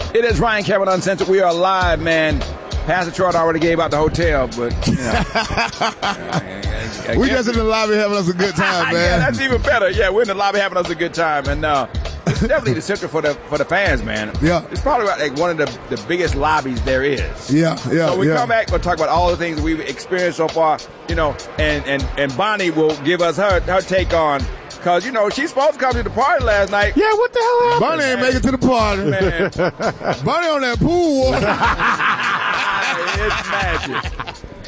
It is Ryan Cameron Uncensored. We are live, man. Pastor Troy already gave out the hotel, but, you know. We just in the lobby having us a good time, man. Yeah, that's even better. Yeah, we're in the lobby having us a good time. And it's definitely the center for the fans, man. Yeah. It's probably like one of the biggest lobbies there is. Yeah. So we come back, we'll talk about all the things that we've experienced so far, you know, and Bonnie will give us her take on. Because, you know, she's supposed to come to the party last night. Yeah, what the hell happened? Bonnie ain't make it to the party. Man. Bonnie on that pool water. It's magic.